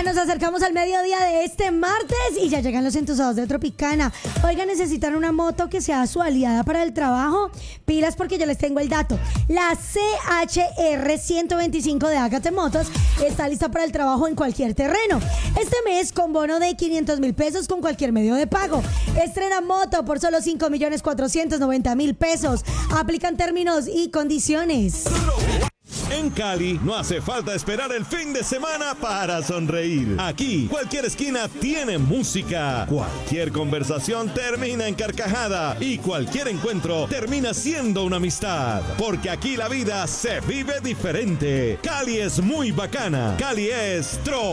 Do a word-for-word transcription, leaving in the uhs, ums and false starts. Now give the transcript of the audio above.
nos acercamos al mediodía de este martes y ya llegan los entusiastas de Tropicana. Oiga, ¿necesitan una moto que sea su aliada para el trabajo? Pilas porque yo les tengo el dato. La C H R ciento veinticinco de Ágate Motos está lista para el trabajo en cualquier terreno. Este mes con bono de quinientos mil pesos con cualquier medio de pago. Estrena moto por solo cinco millones cuatrocientos noventa mil pesos. Aplican términos y condiciones. En Cali no hace falta esperar el fin de semana para sonreír. Aquí, cualquier esquina tiene música. Cualquier conversación termina en carcajada. Y cualquier encuentro termina siendo una amistad. Porque aquí la vida se vive diferente. Cali es muy bacana. Cali es Trop.